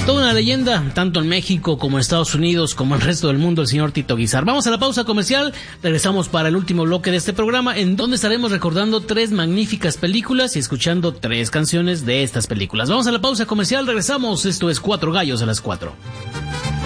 Toda una leyenda, tanto en México como en Estados Unidos, como en el resto del mundo, el señor Tito Guizar. Vamos a la pausa comercial, regresamos para el último bloque de este programa, en donde estaremos recordando 3 magníficas películas y escuchando 3 canciones de estas películas. Vamos a la pausa comercial, regresamos, esto es Cuatro Gallos a las 4.